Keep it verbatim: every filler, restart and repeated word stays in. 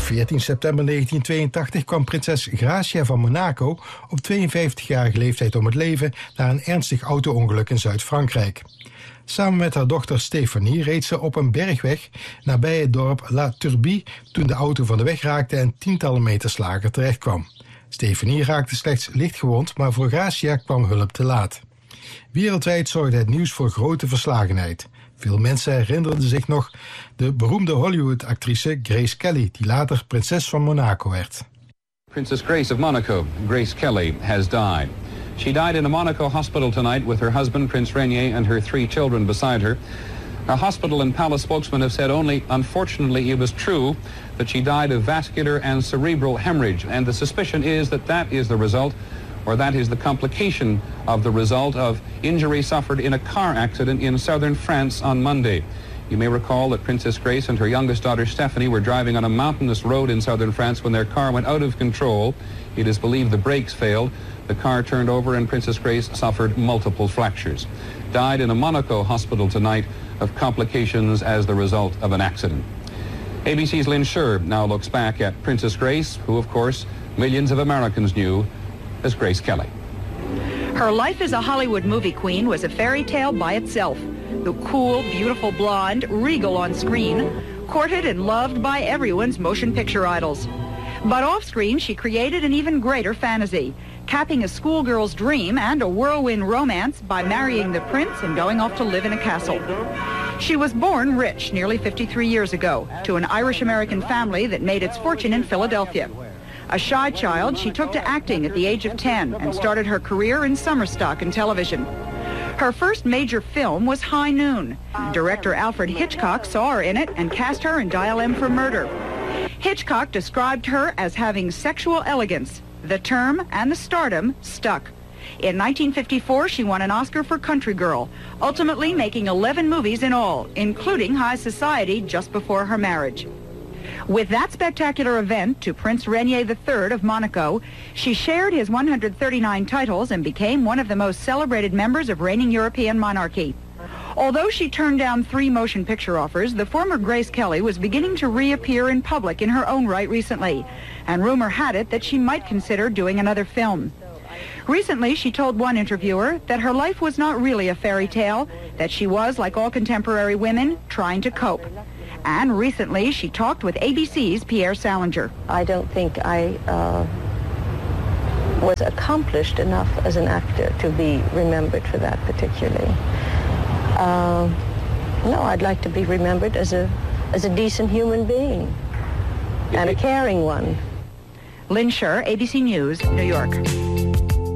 veertien september negentien tweeëntachtig kwam prinses Gracia van Monaco op tweeënvijftigjarige leeftijd om het leven na een ernstig auto-ongeluk in Zuid-Frankrijk. Samen met haar dochter Stéphanie reed ze op een bergweg nabij het dorp La Turbie toen de auto van de weg raakte en tientallen meters lager terecht kwam. Stéphanie raakte slechts licht gewond, maar voor Gracia kwam hulp te laat. Wereldwijd zorgde het nieuws voor grote verslagenheid. Veel mensen herinnerden zich nog de beroemde Hollywood-actrice Grace Kelly, die later prinses van Monaco werd. Princess Grace of Monaco, Grace Kelly, has died. She died in a Monaco hospital tonight with her husband, Prince Rainier, and her three children beside her. A hospital and palace spokesman have said only, unfortunately, it was true that she died of vascular and cerebral hemorrhage, and the suspicion is that that is the result, or that is the complication of the result of injury suffered in a car accident in southern France on Monday. You may recall that Princess Grace and her youngest daughter Stephanie were driving on a mountainous road in southern France when their car went out of control. It is believed the brakes failed. The car turned over and Princess Grace suffered multiple fractures. Died in a Monaco hospital tonight of complications as the result of an accident. A B C's Lynn Sher now looks back at Princess Grace, who of course millions of Americans knew as Grace Kelly. Her life as a Hollywood movie queen was a fairy tale by itself. The cool, beautiful blonde, regal on screen, courted and loved by everyone's motion picture idols. But off-screen, she created an even greater fantasy, capping a schoolgirl's dream and a whirlwind romance by marrying the prince and going off to live in a castle. She was born rich nearly fifty-three years ago to an Irish-American family that made its fortune in Philadelphia. A shy child, she took to acting at the age of ten and started her career in summer stock and television. Her first major film was High Noon. Director Alfred Hitchcock saw her in it and cast her in Dial M for Murder. Hitchcock described her as having sexual elegance. The term and the stardom stuck. In nineteen fifty-four, she won an Oscar for Country Girl, ultimately making eleven movies in all, including High Society just before her marriage. With that spectacular event to Prince Rainier the third of Monaco, she shared his one hundred thirty-nine titles and became one of the most celebrated members of reigning European monarchy. Although she turned down three motion picture offers, the former Grace Kelly was beginning to reappear in public in her own right recently, and rumor had it that she might consider doing another film. Recently, she told one interviewer that her life was not really a fairy tale, that she was, like all contemporary women, trying to cope. And recently, she talked with A B C's Pierre Salinger. I don't think I uh, was accomplished enough as an actor to be remembered for that particularly. Uh, no, I'd like to be remembered as a, as a decent human being and a caring one. Lynn Sher, A B C News, New York.